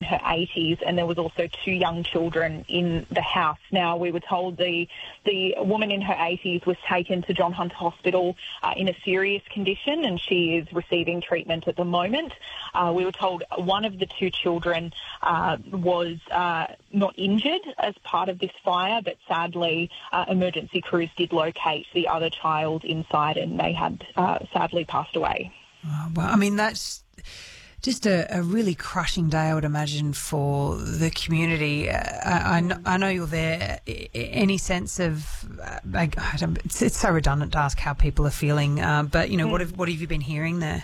her 80s, and there was also 2 young children in the house. Now, we were told the woman in her 80s was taken to John Hunter Hospital in a serious condition, and she is receiving treatment at the moment. We were told one of the 2 children was not injured as part of this fire, but sadly emergency crews did locate the other child inside, and they had sadly passed away. Oh, well, I mean, that's just a really crushing day, I would imagine, for the community. I know you're there. Any sense of, it's so redundant to ask how people are feeling, but, you know, what have you been hearing there?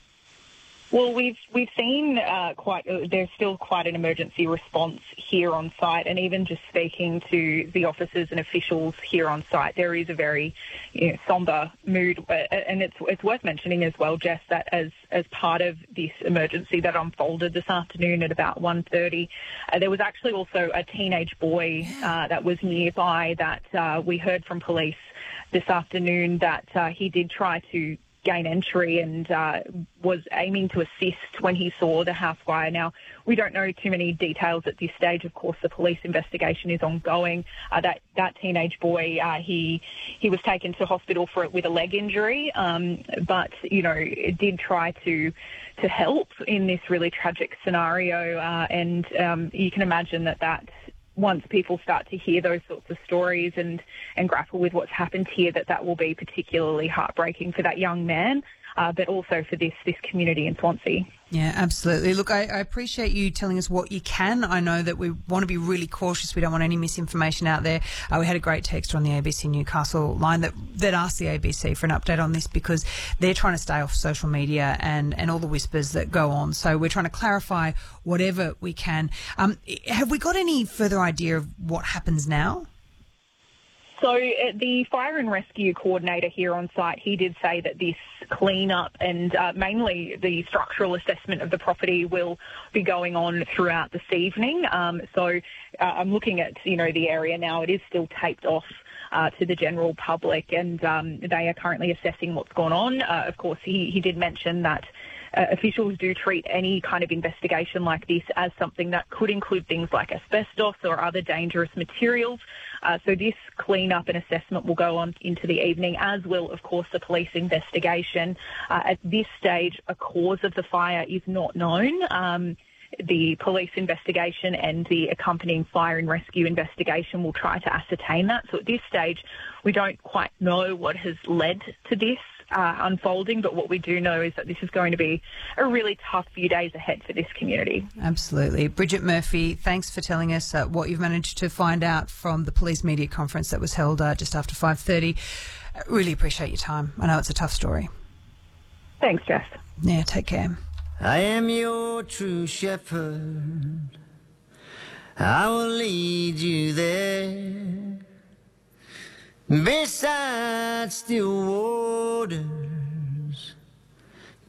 Well, we've seen there's still quite an emergency response here on site, and even just speaking to the officers and officials here on site, there is a very sombre mood, and it's worth mentioning as well, Jess, that as part of this emergency that unfolded this afternoon at about 1:30, there was actually also a teenage boy that was nearby that we heard from police this afternoon that he did try to gain entry and was aiming to assist when he saw the house fire. Now, we don't know too many details at this stage. Of course, the police investigation is ongoing. That teenage boy, he was taken to hospital with a leg injury, but did try to help in this really tragic scenario. And you can imagine that once people start to hear those sorts of stories and grapple with what's happened here, that will be particularly heartbreaking for that young man, but also for this community in Swansea. Yeah, absolutely. Look, I appreciate you telling us what you can. I know that we want to be really cautious. We don't want any misinformation out there. We had a great text on the ABC Newcastle line that asked the ABC for an update on this because they're trying to stay off social media and all the whispers that go on. So we're trying to clarify whatever we can. Have we got any further idea of what happens now? So the fire and rescue coordinator here on site, he did say that this clean-up and mainly the structural assessment of the property will be going on throughout this evening. So I'm looking at, the area now. It is still taped off to the general public, and they are currently assessing what's gone on. Of course, he did mention that officials do treat any kind of investigation like this as something that could include things like asbestos or other dangerous materials. So this clean-up and assessment will go on into the evening, as will, of course, the police investigation. At this stage, a cause of the fire is not known. The police investigation and the accompanying fire and rescue investigation will try to ascertain that. So at this stage, we don't quite know what has led to this unfolding, but what we do know is that this is going to be a really tough few days ahead for this community. Absolutely. Bridget Murphy, thanks for telling us what you've managed to find out from the police media conference that was held just after 5:30. Really appreciate your time. I know it's a tough story. Thanks, Jess. Yeah, take care. I am your true shepherd. I will lead you there. Beside still waters